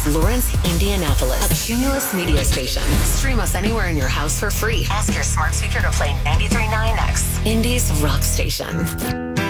Lawrence, Indianapolis, a Cumulus media station. Stream us anywhere in your house for free. Ask your smart speaker to play 93.9X, Indy's rock station.